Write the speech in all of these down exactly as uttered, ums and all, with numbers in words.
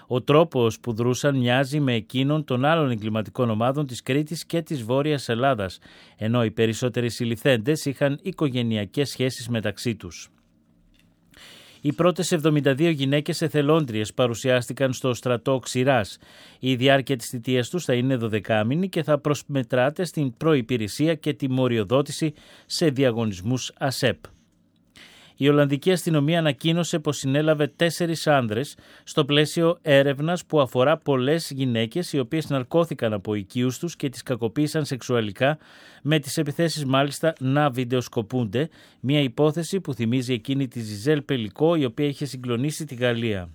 Ο τρόπος που δρούσαν μοιάζει με εκείνον των άλλων εγκληματικών ομάδων της Κρήτης και της Βόρειας Ελλάδας, ενώ οι περισσότεροι συλληφθέντες είχαν οικογενειακές σχέσεις μεταξύ τους. Οι πρώτες εβδομήντα δύο γυναίκες εθελόντριες παρουσιάστηκαν στο στρατό Ξηράς. Η διάρκεια της θητείας τους θα είναι δωδεκάμηνη και θα προσμετράται στην προϋπηρεσία και τη μοριοδότηση σε διαγωνισμούς ΑΣΕΠ. Η Ολλανδική αστυνομία ανακοίνωσε πως συνέλαβε τέσσερις άνδρες στο πλαίσιο έρευνας που αφορά πολλές γυναίκες οι οποίες ναρκώθηκαν από οικείους τους και τις κακοποίησαν σεξουαλικά, με τις επιθέσεις μάλιστα να βιντεοσκοπούνται, μια υπόθεση που θυμίζει εκείνη τη Ζιζέλ Πελικό η οποία είχε συγκλονίσει τη Γαλλία.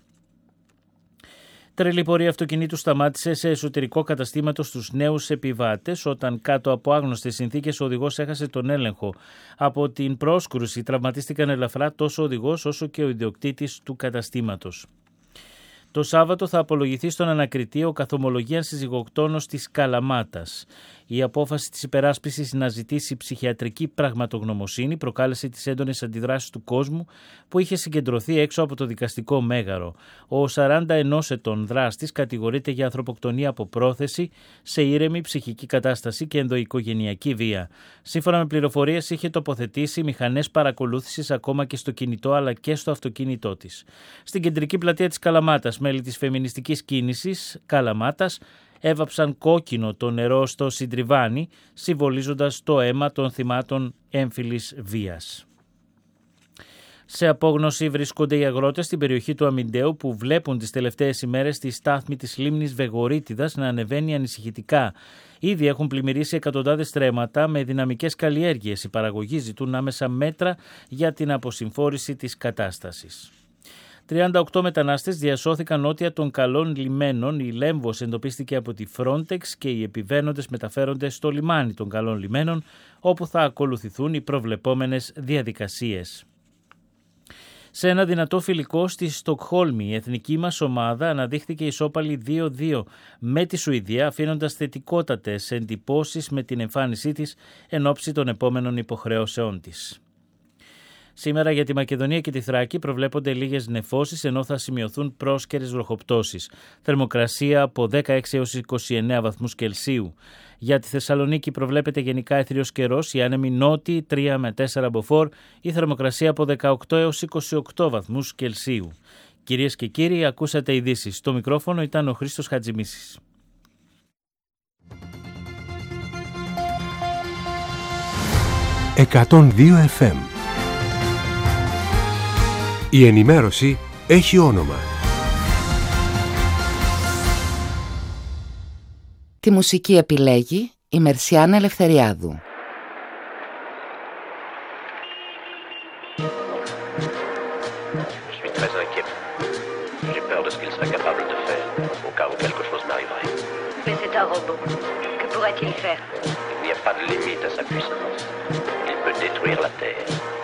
Τρελή πορεία αυτοκινήτου σταμάτησε σε εσωτερικό καταστήματο στους νέους επιβάτες όταν κάτω από άγνωστες συνθήκες ο οδηγός έχασε τον έλεγχο. Από την πρόσκρουση τραυματίστηκαν ελαφρά τόσο ο οδηγός όσο και ο ιδιοκτήτης του καταστήματος. Το Σάββατο θα απολογηθεί στον ανακριτή ο καθομολογίαν συζυγοκτόνος της Καλαμάτας. Η απόφαση της υπεράσπισης να ζητήσει ψυχιατρική πραγματογνωμοσύνη προκάλεσε τις έντονες αντιδράσεις του κόσμου που είχε συγκεντρωθεί έξω από το δικαστικό μέγαρο. Ο σαράντα ενός ετών δράστης κατηγορείται για ανθρωποκτονία από πρόθεση σε ήρεμη ψυχική κατάσταση και ενδοοικογενειακή βία. Σύμφωνα με πληροφορίες, είχε τοποθετήσει μηχανές παρακολούθησης ακόμα και στο κινητό αλλά και στο αυτοκίνητό της. Στην κεντρική πλατεία της Καλαμάτας, μέλη της φεμινιστικής κίνησης Καλαμάτας έβαψαν κόκκινο το νερό στο Συντριβάνι, συμβολίζοντας το αίμα των θυμάτων έμφυλης βίας. Σε απόγνωση βρίσκονται οι αγρότες στην περιοχή του Αμιντέου που βλέπουν τις τελευταίες ημέρες τη στάθμη της λίμνης Βεγορίτιδας να ανεβαίνει ανησυχητικά. Ήδη έχουν πλημμυρίσει εκατοντάδες στρέμματα με δυναμικές καλλιέργειες. Οι παραγωγοί ζητούν άμεσα μέτρα για την αποσυμφόρηση της κατάστασης. τριάντα οκτώ μετανάστες διασώθηκαν νότια των Καλών Λιμένων. Η Λέμβος εντοπίστηκε από τη Frontex και οι επιβαίνοντες μεταφέρονται στο λιμάνι των Καλών Λιμένων, όπου θα ακολουθηθούν οι προβλεπόμενες διαδικασίες. Σε ένα δυνατό φιλικό στη Στοκχόλμη, η εθνική μας ομάδα αναδείχθηκε ισόπαλη δύο δύο με τη Σουηδία, αφήνοντας θετικότατες εντυπώσεις με την εμφάνισή της εν ώψη των επόμενων υποχρεώσεών της. Σήμερα για τη Μακεδονία και τη Θράκη προβλέπονται λίγες νεφώσεις, ενώ θα σημειωθούν πρόσκαιρες βροχοπτώσεις. Θερμοκρασία από δεκαέξι έως είκοσι εννέα βαθμούς Κελσίου. Για τη Θεσσαλονίκη προβλέπεται γενικά αιθριος καιρός, οι άνεμοι νότιοι τρία με τέσσερα μποφόρ, η θερμοκρασία από δεκαοκτώ έως είκοσι οκτώ βαθμούς Κελσίου. Κυρίες και κύριοι, ακούσατε ειδήσεις. Στο μικρόφωνο ήταν ο Χρήστος Χατζημίσης. εκατόν δύο εφ εμ. Η ενημέρωση έχει όνομα. Τη μουσική επιλέγει η Μερσιάνα Ελευθεριάδου. Mais c'est un robot. Que pourrait-il faire? Il n'y a pas de limite à sa puissance. Il peut détruire la Terre.